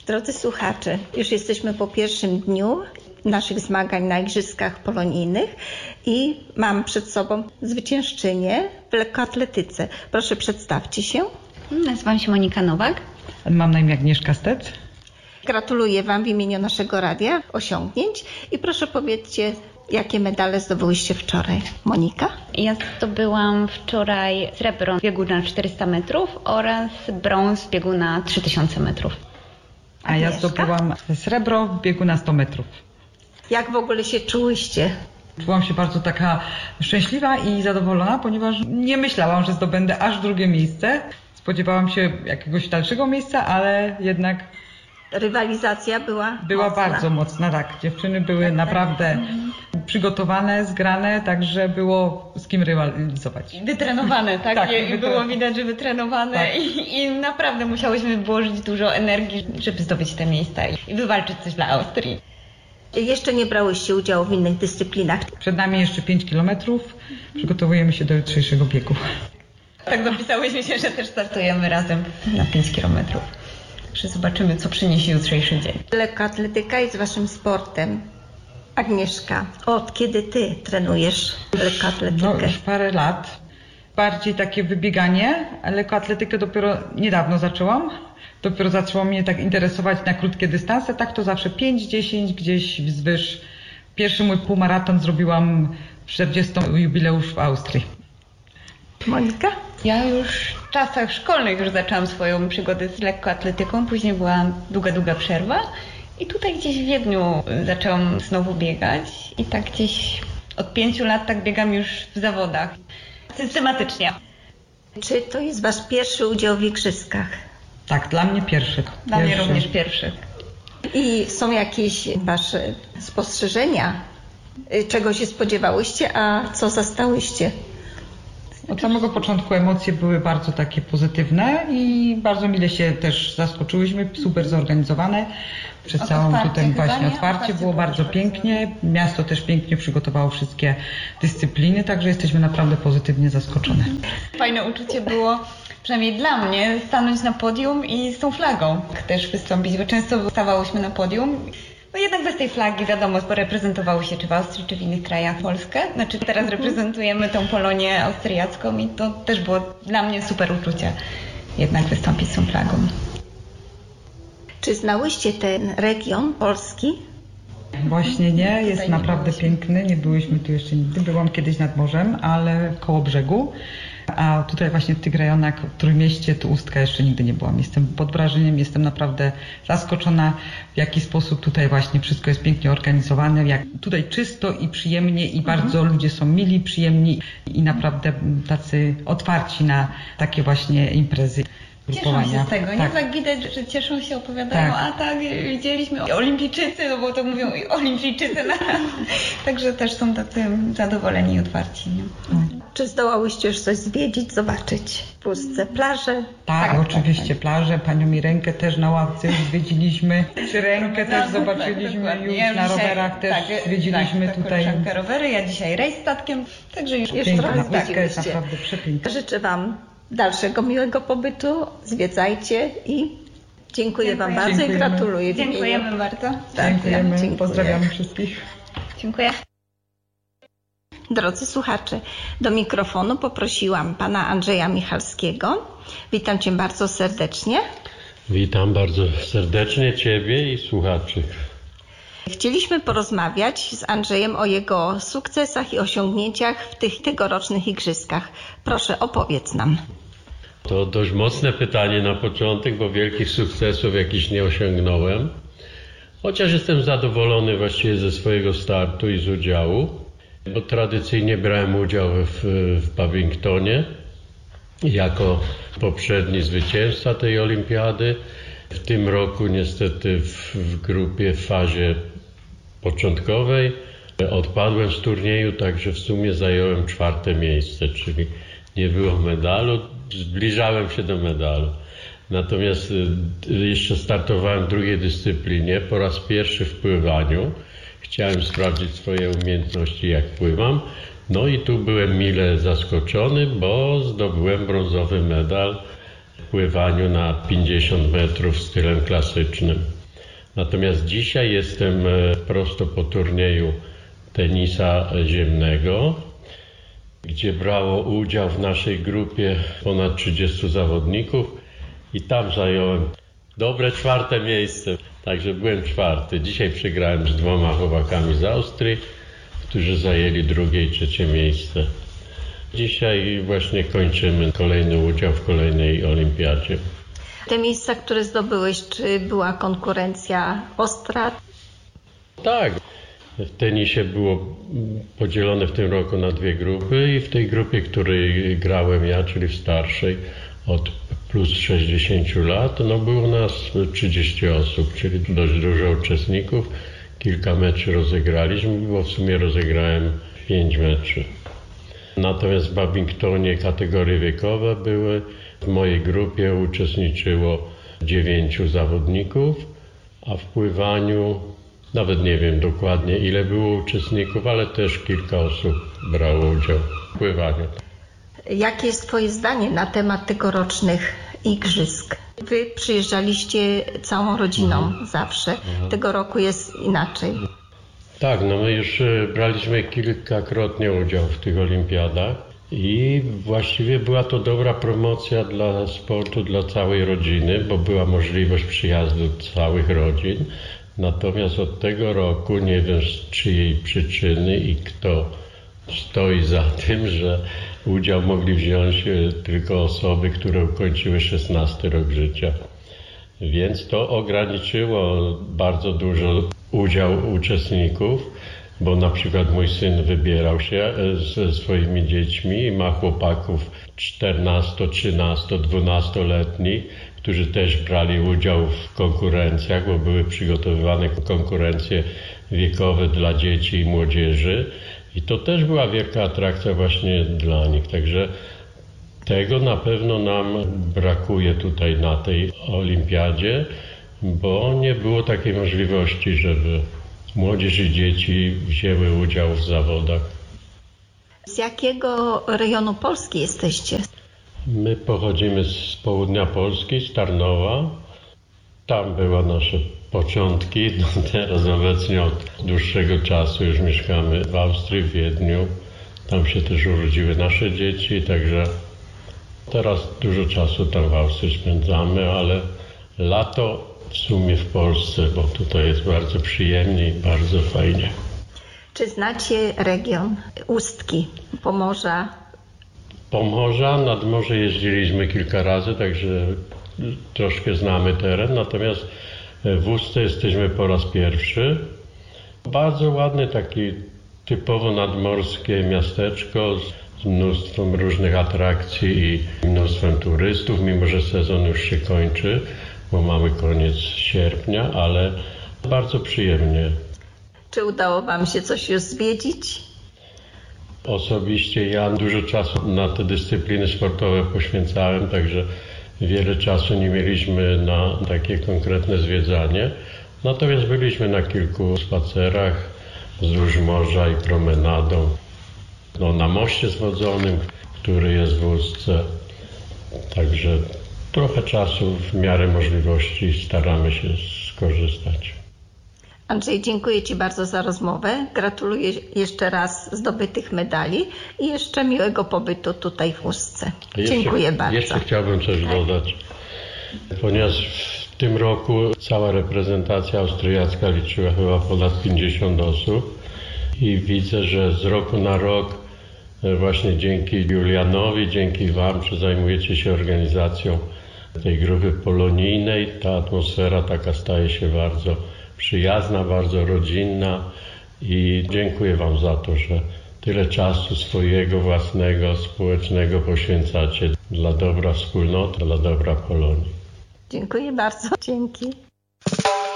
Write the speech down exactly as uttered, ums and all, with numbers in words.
Drodzy słuchacze, już jesteśmy po pierwszym dniu naszych zmagań na Igrzyskach Polonijnych i mam przed sobą zwyciężczynię w lekkoatletyce. Proszę, przedstawcie się. Nazywam się Monika Nowak. Mam na imię Agnieszka Stec. Gratuluję Wam w imieniu naszego radia osiągnięć i proszę powiedzcie, jakie medale zdobyłyście wczoraj. Monika? Ja zdobyłam wczoraj srebro w biegu na czterysta metrów oraz brąz w biegu na trzy tysiące metrów. A ja Agnieszka? zdobyłam srebro w biegu na sto metrów. Jak w ogóle się czułyście? Czułam się bardzo taka szczęśliwa i zadowolona, ponieważ nie myślałam, że zdobędę aż drugie miejsce. Spodziewałam się jakiegoś dalszego miejsca, ale jednak Rywalizacja była była mocna. bardzo mocna. Tak, dziewczyny były Tak, naprawdę przygotowane, zgrane, także było z kim rywalizować. Wytrenowane, tak? Tak, I wytre- było widać, że wytrenowane Tak. i, i naprawdę musiałyśmy włożyć dużo energii, żeby zdobyć te miejsca i, i wywalczyć coś dla Austrii. Jeszcze nie brałyście udziału w innych dyscyplinach. Przed nami jeszcze pięć kilometrów. Przygotowujemy się do jutrzejszego biegu. Tak dopisałyśmy się, że też startujemy razem na pięć kilometrów. Także zobaczymy, co przyniesie jutrzejszy dzień. Lekkoatletyka jest Waszym sportem. Agnieszka, od kiedy Ty trenujesz lekkoatletykę? No już parę lat. Bardziej takie wybieganie, a lekkoatletykę dopiero niedawno zaczęłam. Dopiero zaczęło mnie tak interesować na krótkie dystanse. Tak to zawsze pięć dziesięć gdzieś wzwyż. Pierwszy mój półmaraton zrobiłam w czterdziestym jubileusz w Austrii. Monika? Ja już w czasach szkolnych już zaczęłam swoją przygodę z lekkoatletyką, później była długa, długa przerwa i tutaj gdzieś w Wiedniu zaczęłam znowu biegać i tak gdzieś od pięciu lat tak biegam już w zawodach, systematycznie. Czy to jest Wasz pierwszy udział w Igrzyskach? Tak, dla mnie pierwszy. Dla mnie Pierwszy. również pierwszy. I są jakieś Wasze spostrzeżenia? Y, Czego się spodziewałyście, a co zastałyście? Od samego początku emocje były bardzo takie pozytywne i bardzo mile się też zaskoczyłyśmy, super zorganizowane. Przez Od całą otwarcie tutaj chyba, właśnie nie? otwarcie Otwarcie było było bardzo bardzo pięknie. Miasto też pięknie przygotowało wszystkie dyscypliny, także jesteśmy naprawdę pozytywnie zaskoczone. Fajne uczucie było, przynajmniej dla mnie, stanąć na podium i z tą flagą też wystąpić, bo często stawałyśmy na podium. No jednak bez tej flagi, wiadomo, bo reprezentowały się czy w Austrii, czy w innych krajach Polskę. Znaczy teraz reprezentujemy tą Polonię austriacką i to też było dla mnie super uczucie, jednak wystąpić z tą flagą. Czy znałyście ten region Polski? Właśnie nie, jest Tutaj nie naprawdę byłyśmy. piękny, nie byłyśmy tu jeszcze nigdy. Byłam kiedyś nad morzem, ale koło brzegu. A tutaj właśnie w tych rejonach, w Trójmieście, tu Ustka jeszcze nigdy nie byłam. Jestem pod wrażeniem, jestem naprawdę zaskoczona, w jaki sposób tutaj właśnie wszystko jest pięknie organizowane, jak tutaj czysto i przyjemnie i bardzo ludzie są mili, przyjemni i naprawdę tacy otwarci na takie właśnie imprezy. Cieszą się z tego, nie? Tak. Tak widać, że cieszą się, opowiadają, Tak. a tak, widzieliśmy olimpijczycy, no bo to mówią i olimpijczycy na Także też są tacy zadowoleni i otwarci, nie? Czy zdołałyście już coś zwiedzić, zobaczyć w Pustce? Plaże? Tak, Tak, oczywiście, tak. plażę, panią Mirenkę też na ławce już zwiedziliśmy, Syrenkę też Tak, zobaczyliśmy dokładnie. już, Ja na dzisiaj- rowerach też tak, zwiedziliśmy tak, tutaj. koleżankę rowery, ja dzisiaj rejs statkiem, także już Już Piękna, trochę Pustkę jest zwiedziłyście. naprawdę przepiękna. Życzę Wam dalszego miłego pobytu, zwiedzajcie i dziękuję Wam Dziękuję. bardzo i Dziękujemy. gratuluję. w imieniu- Dziękujemy bardzo. Tak, Dziękujemy, dziękuję. pozdrawiamy wszystkich. Dziękuję. Drodzy słuchacze, do mikrofonu poprosiłam pana Andrzeja Michalskiego. Witam Cię bardzo serdecznie. Witam bardzo serdecznie Ciebie i słuchaczy. Chcieliśmy porozmawiać z Andrzejem o jego sukcesach i osiągnięciach w tych tegorocznych igrzyskach. Proszę, opowiedz nam. To dość mocne pytanie na początek, bo wielkich sukcesów jakichś nie osiągnąłem. Chociaż jestem zadowolony właściwie ze swojego startu i z udziału, bo tradycyjnie brałem udział w, w Paddingtonie jako poprzedni zwycięzca tej olimpiady. W tym roku niestety w, w grupie w fazie początkowej odpadłem z turnieju, także w sumie zająłem czwarte miejsce, czyli nie było medalu, zbliżałem się do medalu. Natomiast jeszcze startowałem w drugiej dyscyplinie, po raz pierwszy w pływaniu. Chciałem sprawdzić swoje umiejętności, jak pływam. No i tu byłem mile zaskoczony, bo zdobyłem brązowy medal. pływaniu na pięćdziesiąt metrów stylem klasycznym. Natomiast dzisiaj jestem prosto po turnieju tenisa ziemnego, gdzie brało udział w naszej grupie ponad trzydziestu zawodników i tam zająłem dobre czwarte miejsce. Także byłem czwarty. Dzisiaj przegrałem z dwoma chłopakami z Austrii, którzy zajęli drugie i trzecie miejsce. Dzisiaj właśnie kończymy kolejny udział w kolejnej olimpiadzie. Te miejsca, które zdobyłeś, czy była konkurencja ostra? Tak. W tenisie było podzielone w tym roku na dwie grupy i w tej grupie, w której grałem ja, czyli w starszej, od plus sześćdziesięciu lat, no było nas trzydzieści osób, czyli dość dużo uczestników. Kilka meczy rozegraliśmy, bo w sumie rozegrałem pięć meczy. Natomiast w badmintonie kategorie wiekowe były. W mojej grupie uczestniczyło dziewięciu zawodników, a w pływaniu nawet nie wiem dokładnie ile było uczestników, ale też kilka osób brało udział w pływaniu. Jakie jest Twoje zdanie na temat tegorocznych igrzysk? Wy przyjeżdżaliście całą rodziną mhm. zawsze. Mhm. Tego roku jest inaczej. Tak, no my już braliśmy kilkakrotnie udział w tych olimpiadach i właściwie była to dobra promocja dla sportu, dla całej rodziny, bo była możliwość przyjazdu całych rodzin. Natomiast od tego roku nie wiem z czyjej przyczyny i kto stoi za tym, że udział mogli wziąć tylko osoby, które ukończyły szesnasty rok życia. Więc to ograniczyło bardzo dużo udział uczestników, bo na przykład mój syn wybierał się ze swoimi dziećmi i ma chłopaków czternasto, trzynasto, dwunastoletnich, którzy też brali udział w konkurencjach, bo były przygotowywane konkurencje wiekowe dla dzieci i młodzieży. I to też była wielka atrakcja właśnie dla nich. Także tego na pewno nam brakuje tutaj na tej olimpiadzie, bo nie było takiej możliwości, żeby młodzież i dzieci wzięły udział w zawodach. Z jakiego rejonu Polski jesteście? My pochodzimy z południa Polski, z Tarnowa. Tam były nasze początki. No teraz obecnie od dłuższego czasu już mieszkamy w Austrii, w Wiedniu. Tam się też urodziły nasze dzieci, także teraz dużo czasu tam w Austrii spędzamy, ale lato w sumie w Polsce, bo tutaj jest bardzo przyjemnie i bardzo fajnie. Czy znacie region Ustki, Pomorza? Pomorza, nad morze jeździliśmy kilka razy, także troszkę znamy teren, natomiast w Ustce jesteśmy po raz pierwszy. Bardzo ładne, takie typowo nadmorskie miasteczko z mnóstwem różnych atrakcji i mnóstwem turystów, mimo że sezon już się kończy, bo mamy koniec sierpnia, ale bardzo przyjemnie. Czy udało Wam się coś już zwiedzić? Osobiście ja dużo czasu na te dyscypliny sportowe poświęcałem, także wiele czasu nie mieliśmy na takie konkretne zwiedzanie. Natomiast byliśmy na kilku spacerach wzdłuż morza i promenadą. No, na moście zwodzonym, który jest w Ustce. Także trochę czasu w miarę możliwości staramy się skorzystać. Andrzej, dziękuję Ci bardzo za rozmowę. Gratuluję jeszcze raz zdobytych medali i jeszcze miłego pobytu tutaj w Ustce. Jeszcze, dziękuję bardzo. Jeszcze chciałbym coś dodać. Ponieważ w tym roku cała reprezentacja austriacka liczyła chyba ponad pięćdziesiąt osób i widzę, że z roku na rok właśnie dzięki Julianowi, dzięki Wam, że zajmujecie się organizacją tej grupy polonijnej, ta atmosfera taka staje się bardzo przyjazna, bardzo rodzinna i dziękuję Wam za to, że tyle czasu swojego własnego, społecznego poświęcacie dla dobra wspólnoty, dla dobra Polonii. Dziękuję bardzo. Dzięki.